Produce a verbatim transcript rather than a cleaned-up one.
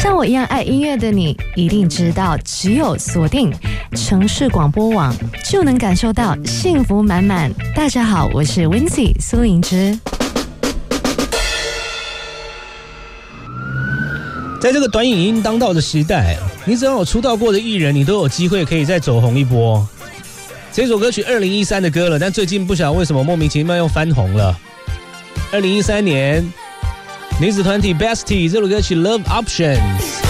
像我一样爱音乐的你，一定知道，只有锁定城市广播网，就能感受到幸福满满。大家好，我是 Wincy 苏颖之。 在这个短影音当道的时代，你只要有出道过的艺人，你都有机会可以再走红一波。这首歌曲二零一三的歌了，但最近不晓得为什么莫名其妙又翻红了。二零一三年，女子团体 Bestie 这首歌曲 Love Options。